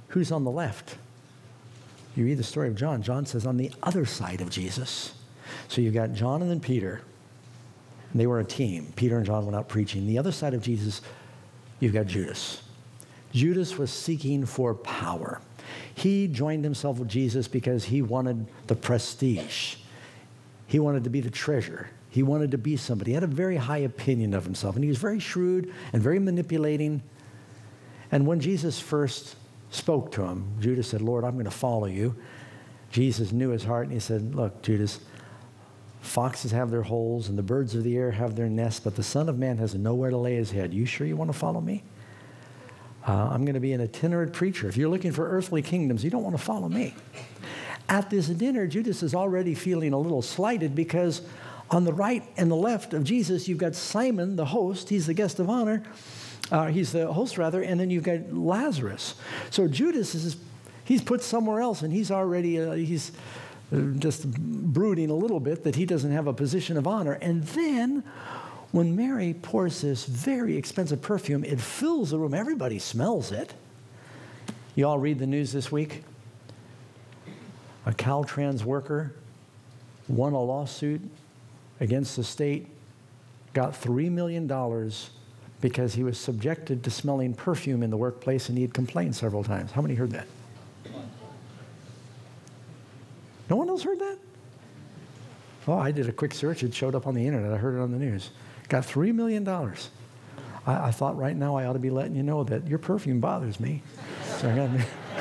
Who's on the left? You read the story of John. John says on the other side of Jesus. So you've got John and then Peter. And they were a team. Peter and John went out preaching. The other side of Jesus, you've got Judas. Judas was seeking for power. He joined himself with Jesus because he wanted the prestige. He wanted to be the treasure. He wanted to be somebody. He had a very high opinion of himself. And he was very shrewd and very manipulating. And when Jesus first spoke to him, Judas said, Lord, I'm going to follow you. Jesus knew his heart, and he said, look, Judas, foxes have their holes and the birds of the air have their nests, but the Son of Man has nowhere to lay his head. You sure you want to follow me? I'm going to be an itinerant preacher. If you're looking for earthly kingdoms, you don't want to follow me. At this dinner, Judas is already feeling a little slighted because on the right and the left of Jesus, you've got Simon, the host. He's the guest of honor. He's the host, rather, and then you've got Lazarus. So Judas he's put somewhere else, and he's already, he's just brooding a little bit that he doesn't have a position of honor. And then when Mary pours this very expensive perfume, it fills the room. Everybody smells it. You all read the news this week? A Caltrans worker won a lawsuit against the state, got $3 million because he was subjected to smelling perfume in the workplace, and he had complained several times. How many heard that? No one else heard that? Oh, I did a quick search. It showed up on the internet. I heard it on the news. Got $3 million. I thought right now I ought to be letting you know that your perfume bothers me. So I got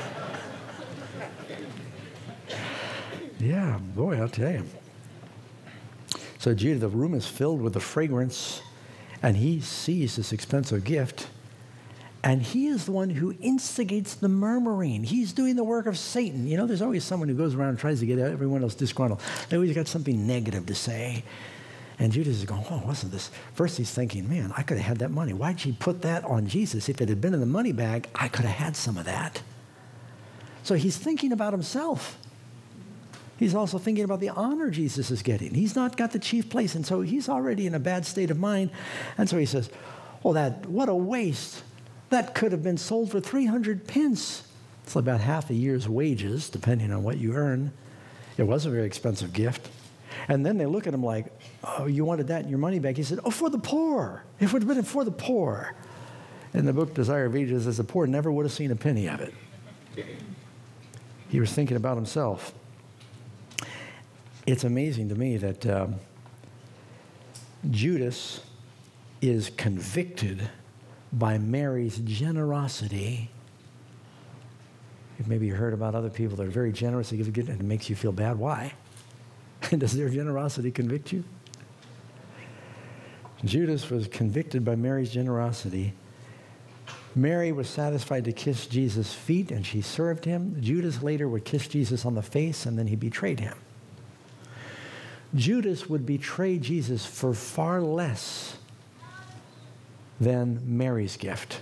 yeah, boy, I'll tell you. So Judas, the room is filled with the fragrance, and he sees this expensive gift, and he is the one who instigates the murmuring. He's doing the work of Satan. You know, there's always someone who goes around and tries to get everyone else disgruntled. They always got something negative to say. And Judas is going, oh, wasn't this? First he's thinking, man, I could have had that money. Why'd she put that on Jesus? If it had been in the money bag, I could have had some of that. So he's thinking about himself. He's also thinking about the honor Jesus is getting. He's not got the chief place, and so he's already in a bad state of mind. And so he says, oh, what a waste. That could have been sold for 300 pence. It's about half a year's wages, depending on what you earn. It was a very expensive gift. And then they look at him like, oh, you wanted that in your money bag? He said, oh, for the poor. If it would have been for the poor. In the book Desire of Ages, says the poor never would have seen a penny of it. He was thinking about himself. It's amazing to me that Judas is convicted by Mary's generosity. Maybe you heard about other people that are very generous, and it makes you feel bad. Why? Does their generosity convict you? Judas was convicted by Mary's generosity. Mary was satisfied to kiss Jesus' feet, and she served him. Judas later would kiss Jesus on the face, and then he betrayed him. Judas would betray Jesus for far less than Mary's gift.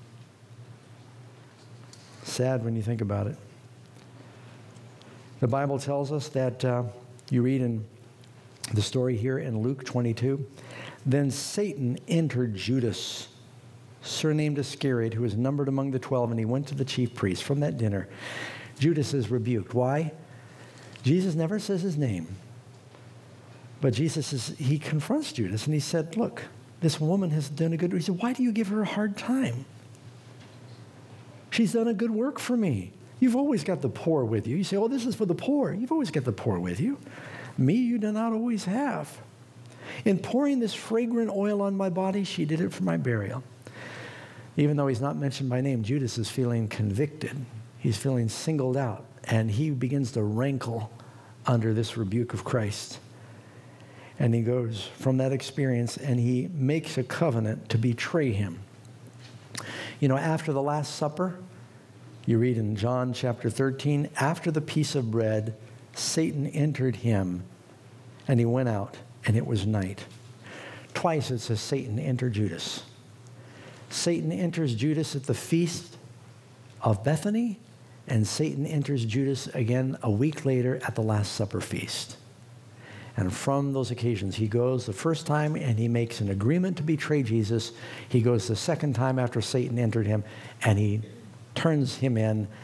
Sad when you think about it. The Bible tells us that, you read in the story here in Luke 22, then Satan entered Judas, surnamed Iscariot, who was numbered among the 12, and he went to the chief priests. From that dinner, Judas is rebuked. Why? Jesus never says his name. But he confronts Judas, and he said, look, this woman has done a good work. He said, why do you give her a hard time? She's done a good work for me. You've always got the poor with you. You say, oh, this is for the poor. You've always got the poor with you. Me, you do not always have. In pouring this fragrant oil on my body, she did it for my burial. Even though he's not mentioned by name, Judas is feeling convicted. He's feeling singled out, and he begins to rankle under this rebuke of Christ. And he goes from that experience, and he makes a covenant to betray him. You know, after the Last Supper, you read in John chapter 13, after the piece of bread, Satan entered him, and he went out, and it was night. Twice it says Satan entered Judas. Satan enters Judas at the feast of Bethany, and Satan enters Judas again a week later at the Last Supper feast. And from those occasions, he goes the first time and he makes an agreement to betray Jesus. He goes the second time after Satan entered him, and he turns him in